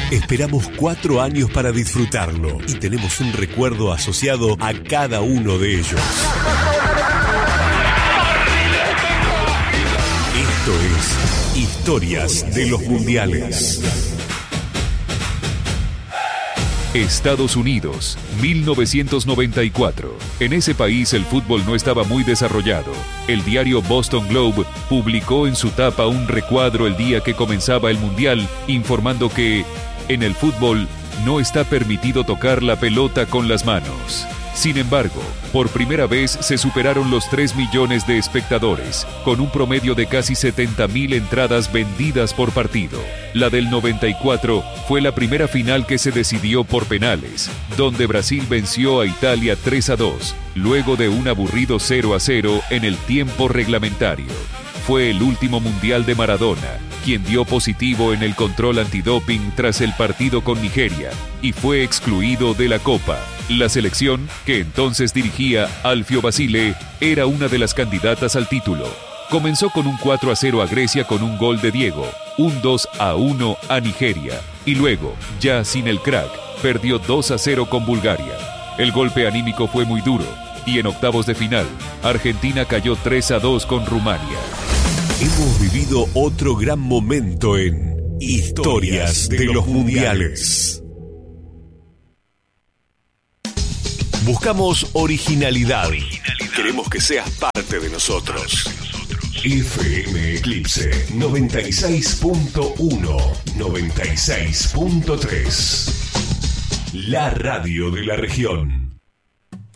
Esperamos 4 años para disfrutarlo y tenemos un recuerdo asociado a cada uno de ellos. Esto es Historias de los Mundiales. Estados Unidos, 1994. En ese país el fútbol no estaba muy desarrollado. El diario Boston Globe publicó en su tapa un recuadro el día que comenzaba el Mundial, informando que en el fútbol no está permitido tocar la pelota con las manos. Sin embargo, por primera vez se superaron los 3 millones de espectadores, con un promedio de casi 70.000 entradas vendidas por partido. La del 94 fue la primera final que se decidió por penales, donde Brasil venció a Italia 3-2, luego de un aburrido 0-0 en el tiempo reglamentario. Fue el último mundial de Maradona, quien dio positivo en el control antidoping tras el partido con Nigeria y fue excluido de la Copa. La selección, que entonces dirigía Alfio Basile, era una de las candidatas al título. Comenzó con un 4-0 a Grecia con un gol de Diego, un 2-1 a Nigeria y luego, ya sin el crack, perdió 2-0 con Bulgaria. El golpe anímico fue muy duro y en octavos de final, Argentina cayó 3-2 con Rumania. Hemos vivido otro gran momento en Historias de los Mundiales. Buscamos originalidad. Queremos que seas parte de nosotros. FM Eclipse 96.1, 96.3. La radio de la región.